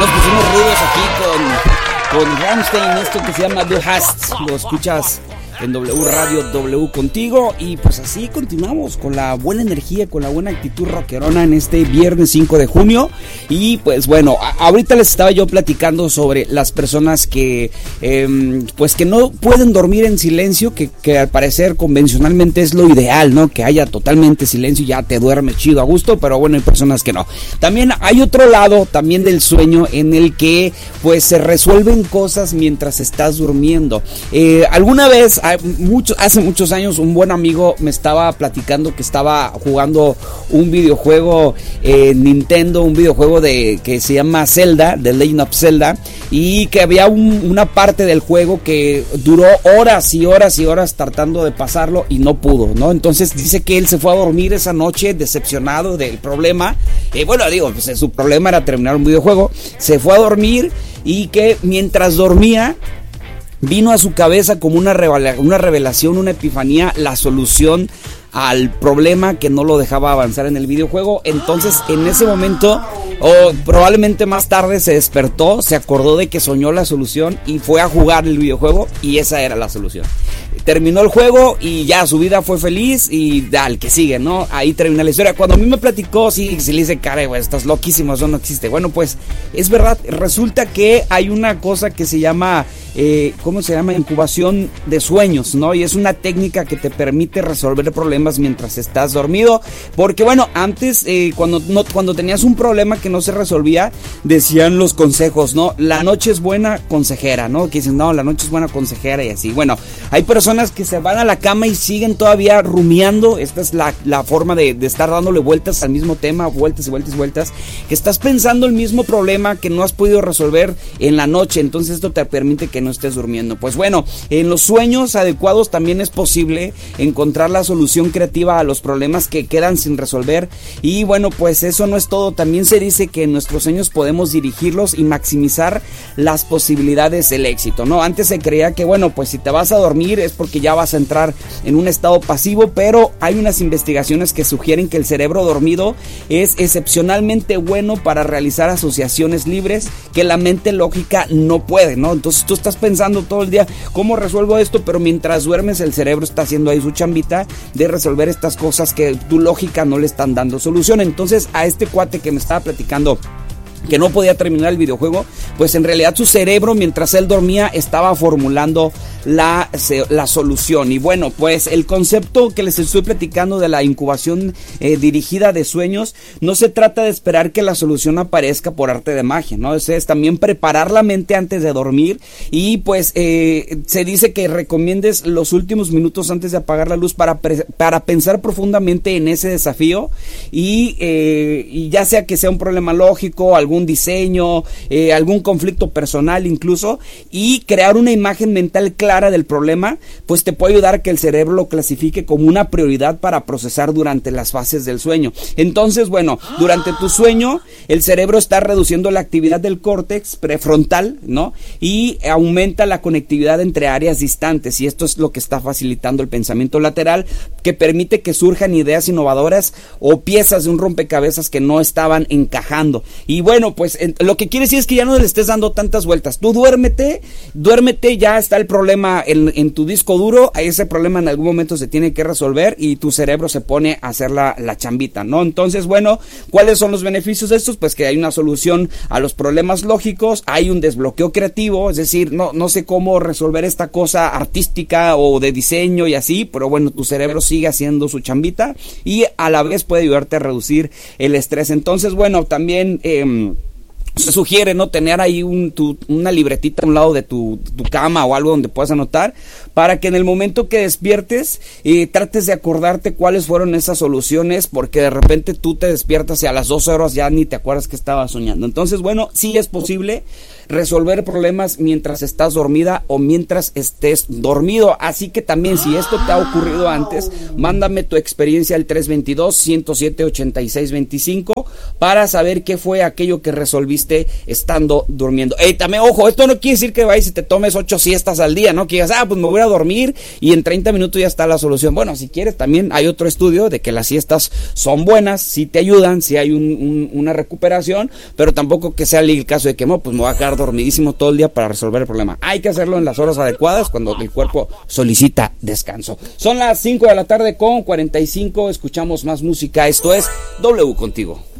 nos pusimos rudos aquí con Rammstein, esto que se llama Du Hast. Lo escuchas en W Radio, W contigo. Y pues así continuamos con la buena energía, con la buena actitud rockerona en este viernes 5 de junio. Y pues bueno, ahorita les estaba yo platicando sobre las personas que pues que no pueden dormir en silencio, que al parecer convencionalmente es lo ideal, ¿no? Que haya totalmente silencio y ya te duermes chido a gusto, pero bueno, hay personas que no. También hay otro lado también del sueño en el que pues se resuelven cosas mientras estás durmiendo. Alguna vez, hace muchos años, un buen amigo me estaba platicando que estaba jugando un videojuego Nintendo, un videojuego que se llama Zelda, The Legend of Zelda, y que había una parte del juego que duró horas y horas y horas tratando de pasarlo y no pudo, ¿no? Entonces dice que él se fue a dormir esa noche decepcionado del problema. Bueno, digo, pues su problema era terminar un videojuego. Se fue a dormir y que mientras dormía vino a su cabeza como una revelación, una epifanía, la solución al problema que no lo dejaba avanzar en el videojuego. Entonces en ese momento, o probablemente más tarde, se despertó, se acordó de que soñó la solución y fue a jugar el videojuego y esa era la solución. Terminó el juego y ya su vida fue feliz y al que sigue, ¿no? Ahí termina la historia. Cuando a mí me platicó, sí le dice, caray, güey, estás loquísimo, eso no existe. Bueno, pues es verdad, resulta que hay una cosa que se llama, ¿cómo se llama? Incubación de sueños, ¿no? Y es una técnica que te permite resolver problemas mientras estás dormido. Porque bueno, antes, cuando tenías un problema que no se resolvía, decían los consejos, ¿no? La noche es buena consejera, ¿no? Que dicen, no, la noche es buena consejera y así. Bueno, hay personas que se van a la cama y siguen todavía rumiando. Esta es la forma de estar dándole vueltas al mismo tema, vueltas y vueltas y vueltas, que estás pensando el mismo problema que no has podido resolver en la noche. Entonces esto te permite que no estés durmiendo. Pues bueno, en los sueños adecuados también es posible encontrar la solución creativa a los problemas que quedan sin resolver. Y bueno, pues eso no es todo. También se dice que en nuestros sueños podemos dirigirlos y maximizar las posibilidades del éxito, ¿no? Antes se creía que bueno, pues si te vas a dormir es porque ya vas a entrar en un estado pasivo, pero hay unas investigaciones que sugieren que el cerebro dormido es excepcionalmente bueno para realizar asociaciones libres que la mente lógica no puede, ¿no? Entonces tú estás pensando todo el día, ¿cómo resuelvo esto? Pero mientras duermes el cerebro está haciendo ahí su chambita de resolver estas cosas que tu lógica no le están dando solución. Entonces a este cuate que me estaba platicando que no podía terminar el videojuego, pues en realidad su cerebro, mientras él dormía, estaba formulando la solución. Y bueno, pues el concepto que les estoy platicando de la incubación dirigida de sueños, no se trata de esperar que la solución aparezca por arte de magia, ¿no? Es también preparar la mente antes de dormir. Y pues se dice que recomiendes los últimos minutos antes de apagar la luz para pensar profundamente en ese desafío y ya sea que sea un problema lógico, algún diseño, algún conflicto personal incluso, y crear una imagen mental clara del problema, pues te puede ayudar a que el cerebro lo clasifique como una prioridad para procesar durante las fases del sueño. Entonces, bueno, durante tu sueño, el cerebro está reduciendo la actividad del córtex prefrontal, ¿no? Y aumenta la conectividad entre áreas distantes, y esto es lo que está facilitando el pensamiento lateral, que permite que surjan ideas innovadoras o piezas de un rompecabezas que no estaban encajando. Y bueno, pues lo que quiere decir es que ya no le estés dando tantas vueltas. Tú duérmete, ya está el problema en tu disco duro. Ese problema en algún momento se tiene que resolver y tu cerebro se pone a hacer la chambita, ¿no? Entonces, bueno, ¿cuáles son los beneficios de estos? Pues que hay una solución a los problemas lógicos, hay un desbloqueo creativo, es decir, no sé cómo resolver esta cosa artística o de diseño y así, pero bueno, tu cerebro sigue haciendo su chambita y a la vez puede ayudarte a reducir el estrés. Entonces, bueno, también se sugiere, ¿no?, tener ahí una libretita a un lado de tu cama o algo donde puedas anotar, para que en el momento que despiertes trates de acordarte cuáles fueron esas soluciones, porque de repente tú te despiertas y a las 2 horas ya ni te acuerdas que estabas soñando. Entonces, bueno, sí es posible. resolver problemas mientras estás dormida o mientras estés dormido. Así que también, si esto te ha ocurrido antes, mándame tu experiencia al 322-107-8625 para saber qué fue aquello que resolviste estando durmiendo. También, ojo, esto no quiere decir que vayas y te tomes 8 siestas al día, ¿no? Que digas, pues me voy a dormir y en 30 minutos ya está la solución. Bueno, si quieres, también hay otro estudio de que las siestas son buenas, sí te ayudan, sí hay una recuperación, pero tampoco que sea el caso de que no, pues me voy a quedar dormidísimo todo el día para resolver el problema. Hay que hacerlo en las horas adecuadas cuando el cuerpo solicita descanso. Son las 5 de la tarde con 45, escuchamos más música. Esto es W Contigo.